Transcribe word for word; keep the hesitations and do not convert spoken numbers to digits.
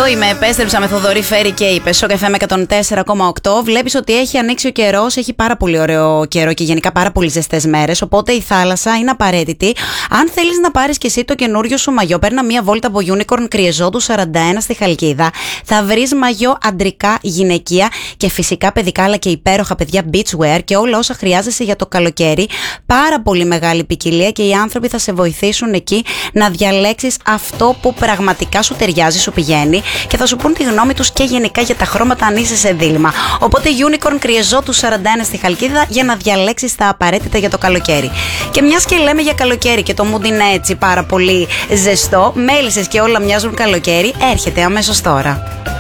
Εδώ είμαι, επέστρεψα με Θοδωρή Φέρη και είπε στο εφ εμ εκατόν τέσσερα κόμμα οκτώ. Βλέπεις ότι έχει ανοίξει ο καιρός, έχει πάρα πολύ ωραίο καιρό και γενικά πάρα πολύ ζεστές μέρες. Οπότε η θάλασσα είναι απαραίτητη. Αν θέλεις να πάρεις και εσύ το καινούριο σου μαγιό, παίρνα μία βόλτα από Unicorn Κρυεζόντου σαράντα ένα στη Χαλκίδα. Θα βρεις μαγιό αντρικά, γυναικεία και φυσικά παιδικά, αλλά και υπέροχα παιδιά beachwear και όλα όσα χρειάζεσαι για το καλοκαίρι. Πάρα πολύ μεγάλη ποικιλία και οι άνθρωποι θα σε βοηθήσουν εκεί να διαλέξεις αυτό που πραγματικά σου ταιριάζει, σου πηγαίνει και θα σου πούν τη γνώμη τους και γενικά για τα χρώματα αν είσαι σε δίλημμα. Οπότε Unicorn Κρυεζόντου σαράντα ένα στη Χαλκίδα για να διαλέξεις τα απαραίτητα για το καλοκαίρι. Και μιας και λέμε για καλοκαίρι και το mood είναι έτσι πάρα πολύ ζεστό, μέλισσες και όλα μοιάζουν καλοκαίρι, έρχεται αμέσως τώρα.